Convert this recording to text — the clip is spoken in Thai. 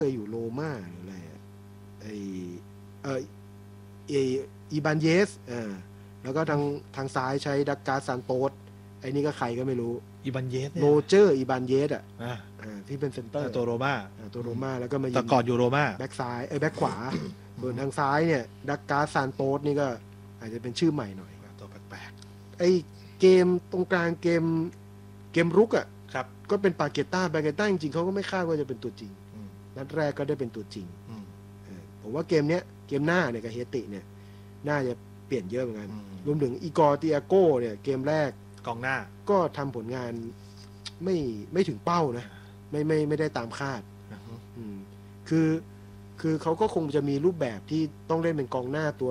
เคยอยู่โรม่าหรืออะไรไอเอออีบานเยสแล้วก็ทางซ้ายใช้ดักการ์ซานโตสไอ้นี่ก็ใครก็ไม่รู้อีบันเยสโรเนี่ยเจอร์อีบานเยสอ่าที่เป็นเซนเตอร์ตัวโรม่าตัวโรม่าแล้วก็มายืแต่ก่อนอยู่โรม่าแบ็กซ้ายแบ็กขวาส่วนทางซ้ายเนี่ยดักการ์ซานโตสนี่ก็อาจจะเป็นชื่อใหม่หน่อยตัวแปลกไอเกมตรงกลางเกมรุกครับก็เป็นปาเกต้าจริงๆเขาก็ไม่คาดว่าจะเป็นตัวจริงนัดแรกก็ได้เป็นตัวจริงผมว่าเกมหน้าเนี่ยกับเฮติเนี่ยน่าจะเปลี่ยนเยอะเหมือนกันรวมถึงอีกอร์ติอาโก้เนี่ยเกมแรกกองหน้าก็ทำผลงานไม่ถึงเป้านะไม่ได้ตามคาดคือเขาก็คงจะมีรูปแบบที่ต้องเล่นเป็นกองหน้าตัว